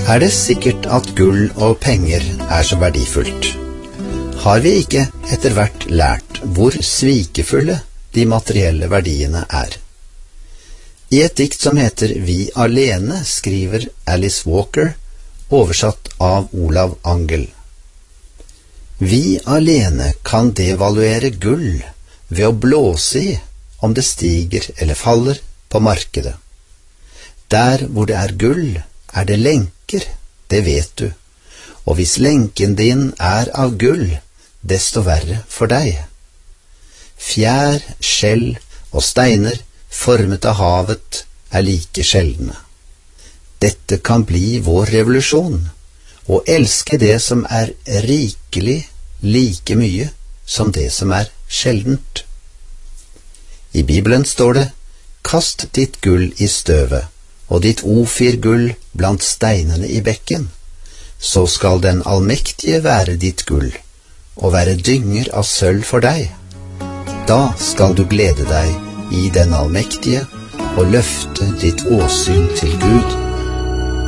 Er det sikkert at gull og penger er så verdifullt? Har vi ikke etter hvert lært hvor svikefulle de materielle verdiene er? I et dikt som heter Vi alene skriver Alice Walker, oversatt av Olav Angel: Vi alene kan devaluere gull ved å blåse i om det stiger eller faller på markedet. Der hvor det er gull, er det lenker, det vet du, og hvis lenken din er av gull, desto verre for deg. Fjær, skjell og steiner formet av havet er like sjeldne. Dette kan bli vår revolusjon, å elske det som er rikelig like mye som det som er sjeldent. I Bibelen står det: Kast ditt gull i støvet, og ditt ofirgull blant steinene i bekken, så skal den allmektige være ditt gull, og være dynger av sølv for deg. Da skal du glede deg i den allmektige, og løfte ditt åsyn til Gud.